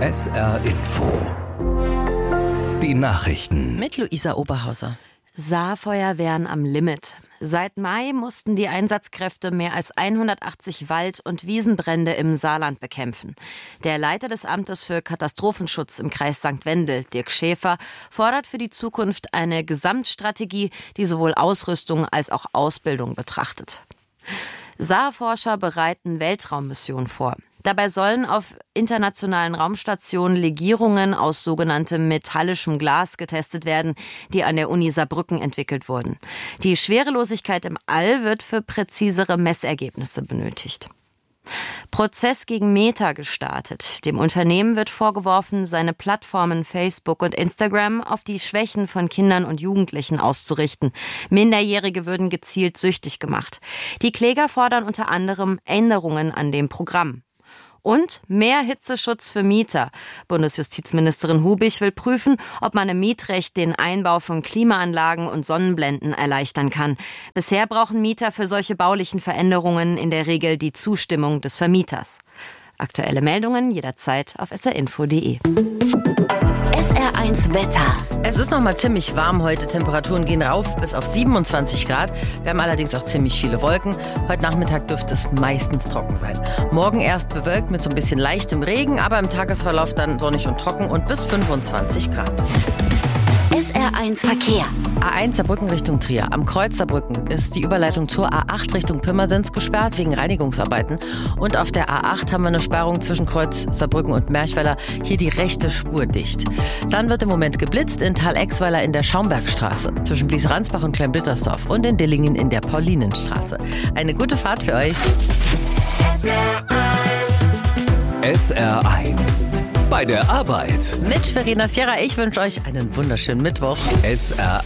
SR Info. Die Nachrichten. Mit Luisa Oberhauser. Saarfeuerwehren am Limit. Seit Mai mussten die Einsatzkräfte mehr als 180 Wald- und Wiesenbrände im Saarland bekämpfen. Der Leiter des Amtes für Katastrophenschutz im Kreis St. Wendel, Dirk Schäfer, fordert für die Zukunft eine Gesamtstrategie, die sowohl Ausrüstung als auch Ausbildung betrachtet. Saarforscher bereiten Weltraummissionen vor. Dabei sollen auf internationalen Raumstationen Legierungen aus sogenanntem metallischem Glas getestet werden, die an der Uni Saarbrücken entwickelt wurden. Die Schwerelosigkeit im All wird für präzisere Messergebnisse benötigt. Prozess gegen Meta gestartet. Dem Unternehmen wird vorgeworfen, seine Plattformen Facebook und Instagram auf die Schwächen von Kindern und Jugendlichen auszurichten. Minderjährige würden gezielt süchtig gemacht. Die Kläger fordern unter anderem Änderungen an dem Programm. Und mehr Hitzeschutz für Mieter. Bundesjustizministerin Hubig will prüfen, ob man im Mietrecht den Einbau von Klimaanlagen und Sonnenblenden erleichtern kann. Bisher brauchen Mieter für solche baulichen Veränderungen in der Regel die Zustimmung des Vermieters. Aktuelle Meldungen jederzeit auf srinfo.de. SR1 Wetter. Es ist noch mal ziemlich warm heute. Temperaturen gehen rauf bis auf 27 Grad. Wir haben allerdings auch ziemlich viele Wolken. Heute Nachmittag dürfte es meistens trocken sein. Morgen erst bewölkt mit so ein bisschen leichtem Regen, aber im Tagesverlauf dann sonnig und trocken und bis 25 Grad. SR1 Verkehr. A1 Saarbrücken Richtung Trier. Am Kreuz Saarbrücken ist die Überleitung zur A8 Richtung Pirmasens gesperrt wegen Reinigungsarbeiten. Und auf der A8 haben wir eine Sperrung zwischen Kreuz Saarbrücken und Merchweiler. Hier die rechte Spur dicht. Dann wird im Moment geblitzt in Thalexweiler in der Schaumbergstraße, zwischen Blies-Ransbach und Kleinblittersdorf und in Dillingen in der Paulinenstraße. Eine gute Fahrt für euch. SR1. Bei der Arbeit. Mit Verena Sierra, ich wünsche euch einen wunderschönen Mittwoch. SR1